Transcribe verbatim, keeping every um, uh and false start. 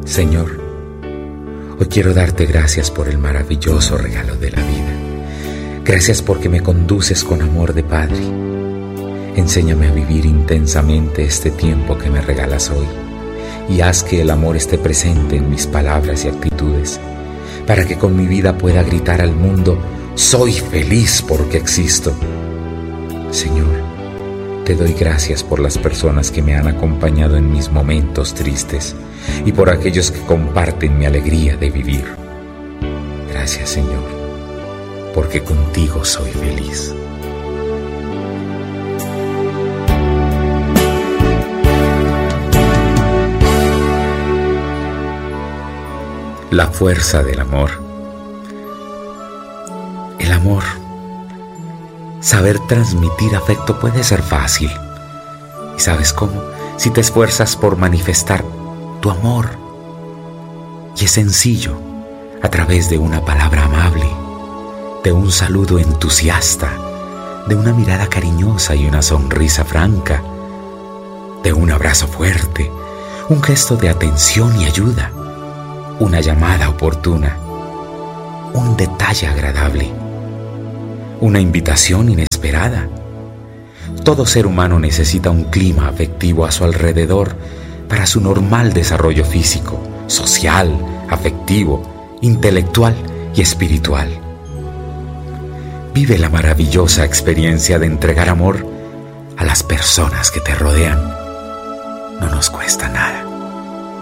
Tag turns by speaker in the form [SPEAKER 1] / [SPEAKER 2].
[SPEAKER 1] Señor, hoy quiero darte gracias por el maravilloso regalo de la vida. Gracias porque me conduces con amor de Padre. Enséñame a vivir intensamente este tiempo que me regalas hoy y haz que el amor esté presente en mis palabras y actitudes, para que con mi vida pueda gritar al mundo: soy feliz porque existo. Señor, te doy gracias por las personas que me han acompañado en mis momentos tristes y por aquellos que comparten mi alegría de vivir. Gracias, Señor, porque contigo soy feliz. La fuerza del amor. El amor. Saber transmitir afecto puede ser fácil. ¿Y sabes cómo? Si te esfuerzas por manifestar tu amor. Y es sencillo, a través de una palabra amable, de un saludo entusiasta, de una mirada cariñosa y una sonrisa franca, de un abrazo fuerte, un gesto de atención y ayuda, una llamada oportuna, un detalle agradable, una invitación inesperada. Todo ser humano necesita un clima afectivo a su alrededor para su normal desarrollo físico, social, afectivo, intelectual y espiritual. Vive la maravillosa experiencia de entregar amor a las personas que te rodean. No nos cuesta nada.